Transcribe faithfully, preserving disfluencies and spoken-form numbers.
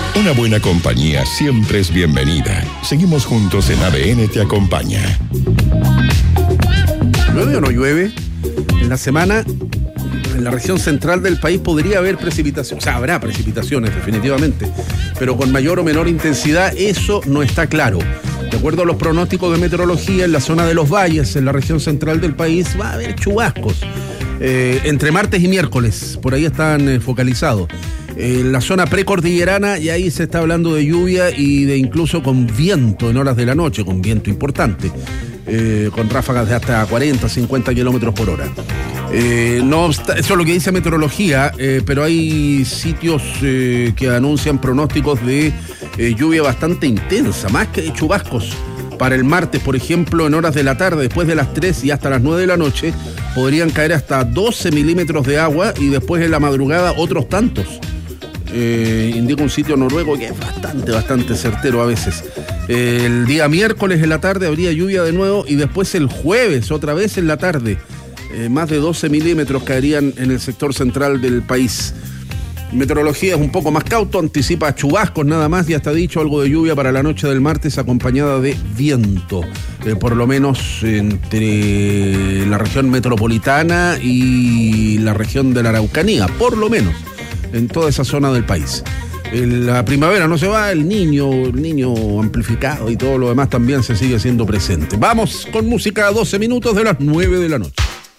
Una buena compañía siempre es bienvenida. Seguimos juntos en A B N Te Acompaña. ¿Llueve o no llueve? En la semana, en la región central del país podría haber precipitaciones. O sea, habrá precipitaciones definitivamente, pero con mayor o menor intensidad, eso no está claro. De acuerdo a los pronósticos de meteorología, en la zona de los valles, en la región central del país, va a haber chubascos. Eh, entre martes y miércoles, por ahí están eh, focalizados. En la zona precordillerana, y ahí se está hablando de lluvia y de incluso con viento en horas de la noche, con viento importante, eh, con ráfagas de hasta cuarenta, cincuenta kilómetros por hora. Eh, no obsta- eso es lo que dice meteorología, eh, pero hay sitios eh, que anuncian pronósticos de eh, lluvia bastante intensa, más que de chubascos. Para el martes, por ejemplo, en horas de la tarde, después de las tres y hasta las nueve de la noche, podrían caer hasta doce milímetros de agua y después en la madrugada otros tantos. Eh, indica un sitio noruego que es bastante, bastante certero a veces. Eh, el día miércoles en la tarde habría lluvia de nuevo y después el jueves otra vez en la tarde. Eh, más de doce milímetros caerían en el sector central del país. Meteorología es un poco más cauto, anticipa chubascos nada más y hasta dicho algo de lluvia para la noche del martes acompañada de viento, eh, por lo menos entre la región metropolitana y la región de la Araucanía, por lo menos en toda esa zona del país. En la primavera no se va, el niño, el niño amplificado y todo lo demás también se sigue siendo presente. Vamos con música a doce minutos de las nueve de la noche.